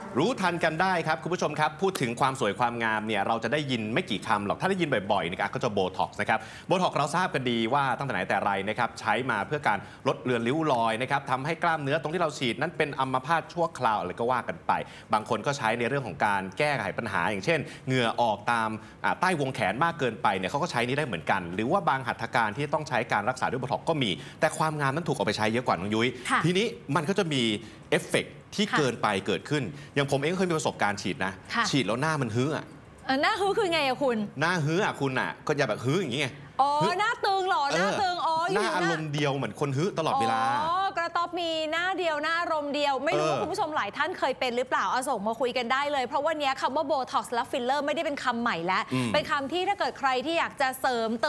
รู้ทันกันได้ครับคุณผู้ชมครับพูดถึงความสวยความงามเนี่ยเราจะได้ยินไม่กี่คำหรอกถ้าได้ยินบ่อยๆนะครับก็จะโบท็อกซ์นะครับโบท็อกซ์เราทราบกันดีว่าตั้งแต่ไหนแต่ไรนะครับใช้มาเพื่อการลดเลือนริ้วรอยนะครับทำให้กล้ามเนื้อตรงที่เราฉีดนั้นเป็นอัมพาตชั่วคราวอะไรก็ว่ากันไปบางคนก็ใช้ในเรื่องของการแก้ไขปัญหาอย่างเช่นเหงื่อออกตามใต้วงแขนมากเกินไปเนี่ยเขาก็ใช้นี้ได้เหมือนกันหรือว่าบางหัตถการที่ต้องใช้การรักษาด้วยโบท็อกซ์ก็มีแต่ความงามนั้นถูกเอาไปใช้เยอะกว่าน้องยุ้ยทีนี้มันก็จะมีเอฟเฟกต์ที่เกินไปเกิดขึ้นอย่างผมเองก็เคยมีประสบการณ์ฉีดนะฉีดแล้วหน้ามันฮื้อหน้าฮื้อคือไงอะคุณหน้าฮื้ออะคุณอะก็อย่าแบบฮื้ออย่างงี้ไงอ๋อหน้าตึงหรอหน้าตึงอ๋อหน้าอารมณ์เดียวเหมือนคนฮื้อตลอดเวลาอ๋อกระต๊อบมีหน้าเดียวหน้าอารมณ์เดียวไม่รู้ว่าคุณผู้ชมหลายท่านเคยเป็นหรือเปล่าเอาส่งมาคุยกันได้เลยเพราะวันนี้คำว่าโบท็อกซ์และฟิลเลอร์ไม่ได้เป็นคำใหม่แล้วเป็นคำที่ถ้าเกิดใครที่อยากจะเสริม